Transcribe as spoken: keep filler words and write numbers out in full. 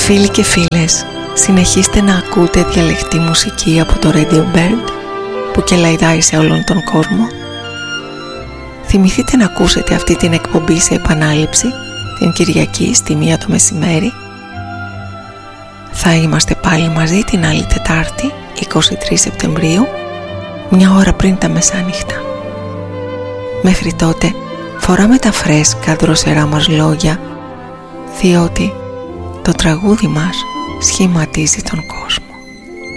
Φίλοι και φίλες, συνεχίστε να ακούτε διαλεκτή μουσική από το Radio Bird που κελαϊδάει σε όλον τον κόσμο. Θυμηθείτε να ακούσετε αυτή την εκπομπή σε επανάληψη την Κυριακή στη μία το μεσημέρι. Θα είμαστε πάλι μαζί την άλλη Τετάρτη, είκοσι τρεις Σεπτεμβρίου, μια ώρα πριν τα μεσάνυχτα. Μέχρι τότε φοράμε τα φρέσκα δροσερά μας λόγια, διότι το τραγούδι μας σχηματίζει τον κόσμο.